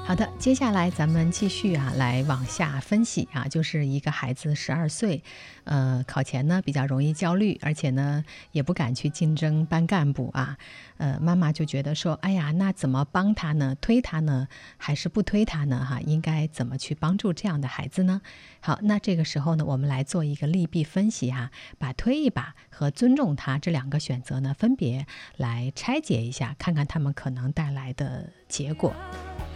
好的，接下来咱们继续来往下分析就是一个孩子12岁，考前呢比较容易焦虑，而且呢也不敢去竞争班干部妈妈就觉得说，哎呀，那怎么帮他呢？推他呢，还是不推他呢？应该怎么去帮助这样的孩子呢？好，那这个时候呢，我们来做一个利弊分析把推一把和尊重他这两个选择呢，分别来拆解一下，看看他们可能带来的结果。